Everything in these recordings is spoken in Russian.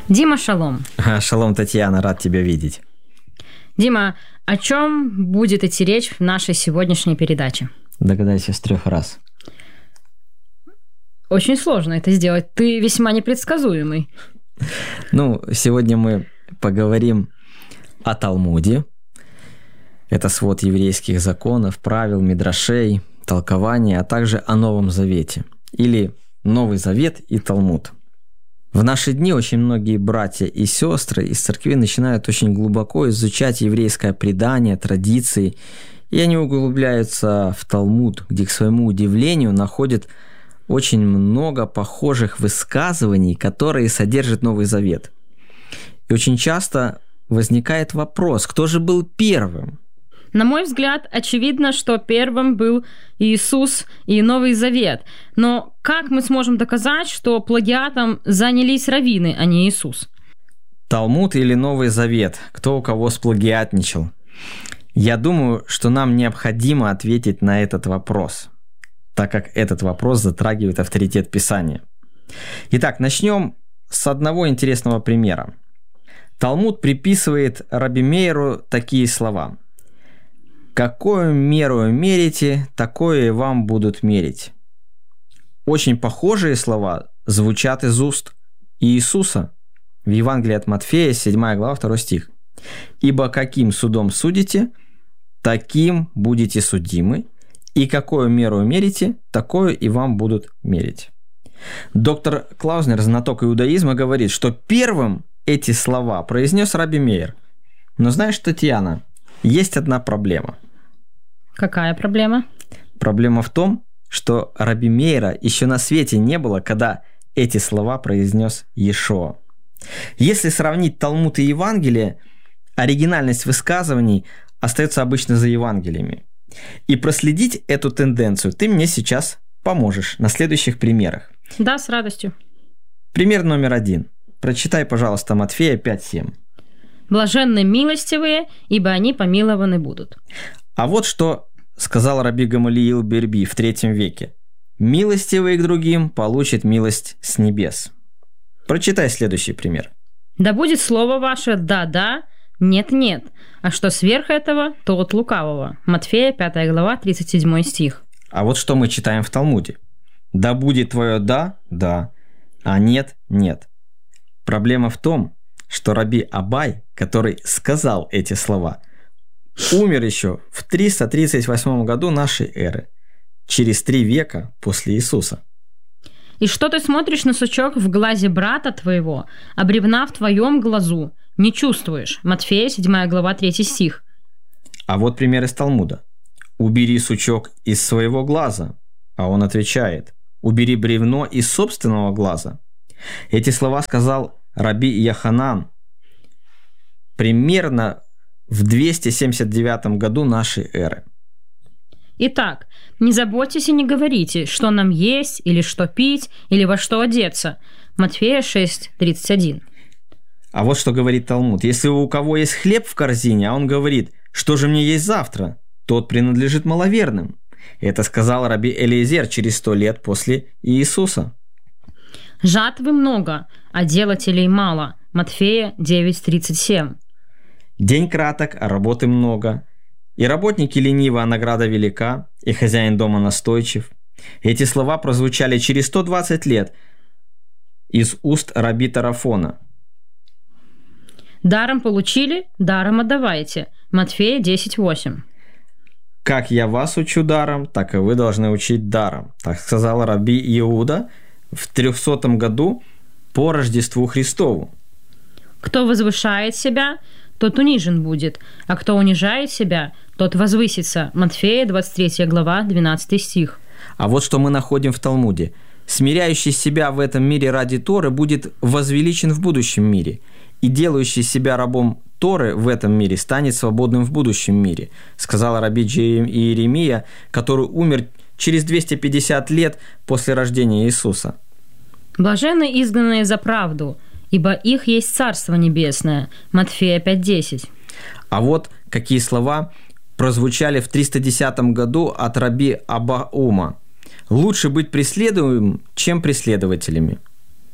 Дима, шалом. Шалом, Татьяна, рад тебя видеть. Дима, о чем будет идти речь в нашей сегодняшней передаче? Догадайся с 3 раз. Очень сложно это сделать. Ты весьма непредсказуемый. Сегодня мы поговорим о Талмуде. Это свод еврейских законов, правил, мидрашей, толкования, а также о Новом Завете. Или Новый Завет и Талмуд. В наши дни очень многие братья и сестры из церкви начинают очень глубоко изучать еврейское предание, традиции, и они углубляются в Талмуд, где, к своему удивлению, находят очень много похожих высказываний, которые содержит Новый Завет. И очень часто возникает вопрос, кто же был первым? На мой взгляд, очевидно, что первым был Иисус и Новый Завет. Но как мы сможем доказать, что плагиатом занялись раввины, а не Иисус? Талмуд или Новый Завет? Кто у кого сплагиатничал? Я думаю, что нам необходимо ответить на этот вопрос, так как этот вопрос затрагивает авторитет Писания. Итак, начнем с одного интересного примера. Талмуд приписывает Раби Меиру такие слова: «Какую меру мерите, такое и вам будут мерить». Очень похожие слова звучат из уст Иисуса в Евангелии от Матфея, 7 глава, 2 стих. «Ибо каким судом судите, таким будете судимы, и какую меру мерите, такое и вам будут мерить». Доктор Клаузнер, знаток иудаизма, говорит, что первым эти слова произнес Раби Меир. Но знаешь, Татьяна, есть одна проблема. Какая проблема? Проблема в том, что Раби Меира еще на свете не было, когда эти слова произнес Иешуа. Если сравнить Талмуд и Евангелие, оригинальность высказываний остается обычно за Евангелиями. И проследить эту тенденцию ты мне сейчас поможешь на следующих примерах. Да, с радостью. Пример номер 1. Прочитай, пожалуйста, Матфея 5:7. «Блаженны милостивые, ибо они помилованы будут». А вот что сказал раби Гамалиил Берби в 3 веке. «Милостивый к другим получит милость с небес». Прочитай следующий пример. «Да будет слово ваше да-да, нет-нет, а что сверх этого, то от лукавого». Матфея, 5 глава, 37 стих. А вот что мы читаем в Талмуде. «Да будет твое да, да, а нет, нет». Проблема в том, что раби Абай, который сказал эти слова, умер еще в 338 году нашей эры, через 3 века после Иисуса. «И что ты смотришь на сучок в глазе брата твоего, а бревна в твоем глазу не чувствуешь?» Матфея, 7 глава, 3 стих. А вот пример из Талмуда. «Убери сучок из своего глаза», а он отвечает: «Убери бревно из собственного глаза». Эти слова сказал раби Йоханан примерно в 279 году нашей эры. Итак, не заботьтесь и не говорите, что нам есть, или что пить, или во что одеться. Матфея 6:31. А вот что говорит Талмуд. Если у кого есть хлеб в корзине, а он говорит: «Что же мне есть завтра?», тот принадлежит маловерным. Это сказал раби Элиезер через 100 лет после Иисуса. «Жатвы много, а делателей мало». Матфея 9:37. «День краток, а работы много. И работники ленивы, а награда велика, и хозяин дома настойчив». Эти слова прозвучали через 120 лет из уст раби Тарафона. «Даром получили, даром отдавайте». Матфея 10:8. «Как я вас учу даром, так и вы должны учить даром», так сказал раби Иуда в 300 году по Рождеству Христову. «Кто возвышает себя, тот унижен будет, а кто унижает себя, тот возвысится». Матфея 23 глава, 12 стих. А вот что мы находим в Талмуде. «Смиряющий себя в этом мире ради Торы будет возвеличен в будущем мире, и делающий себя рабом Торы в этом мире станет свободным в будущем мире», сказал раби Иеремия, который умер через 250 лет после рождения Иисуса. «Блаженны изгнанные за правду, ибо их есть Царство Небесное». Матфея 5:10. А вот какие слова прозвучали в 310 году от раби Абаума. «Лучше быть преследуемым, чем преследователями».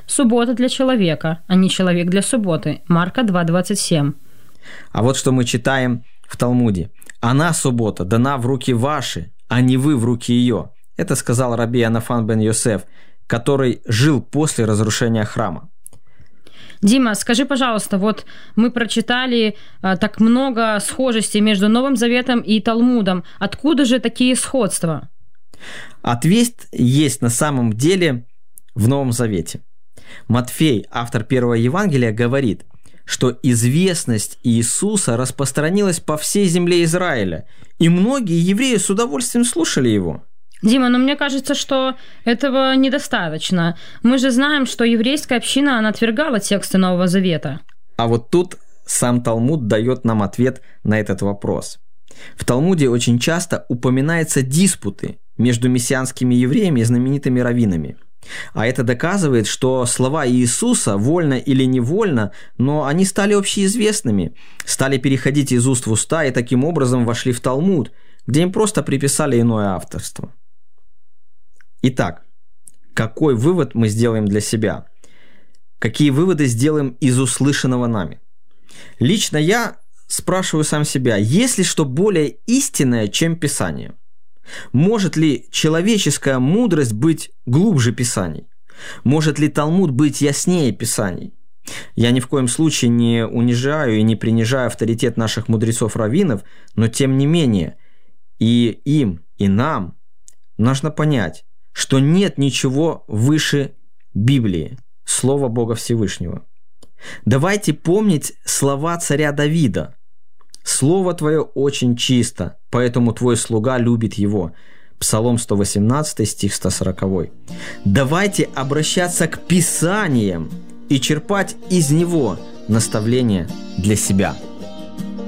Суббота для человека, а не человек для субботы. Марка 2:27. А вот что мы читаем в Талмуде. «Она, суббота, дана в руки ваши, а не вы в руки ее». Это сказал раби Анафан бен Йосеф, который жил после разрушения храма. Дима, скажи, пожалуйста, вот мы прочитали так много схожестей между Новым Заветом и Талмудом. Откуда же такие сходства? Ответ есть на самом деле в Новом Завете. Матфей, автор первого Евангелия, говорит, что известность Иисуса распространилась по всей земле Израиля, и многие евреи с удовольствием слушали его. Дима, но мне кажется, что этого недостаточно. Мы же знаем, что еврейская община, она отвергала тексты Нового Завета. А вот тут сам Талмуд дает нам ответ на этот вопрос. В Талмуде очень часто упоминаются диспуты между мессианскими евреями и знаменитыми раввинами. А это доказывает, что слова Иисуса, вольно или невольно, но они стали общеизвестными, стали переходить из уст в уста и таким образом вошли в Талмуд, где им просто приписали иное авторство. Итак, какой вывод мы сделаем для себя? Какие выводы сделаем из услышанного нами? Лично я спрашиваю сам себя, есть ли что более истинное, чем Писание? Может ли человеческая мудрость быть глубже Писаний? Может ли Талмуд быть яснее Писаний? Я ни в коем случае не унижаю и не принижаю авторитет наших мудрецов-раввинов, но тем не менее и им, и нам нужно понять, что нет ничего выше Библии, Слова Бога Всевышнего. Давайте помнить слова царя Давида. «Слово Твое очень чисто, поэтому Твой слуга любит его». Псалом 118, стих 140. Давайте обращаться к Писаниям и черпать из него наставления для себя.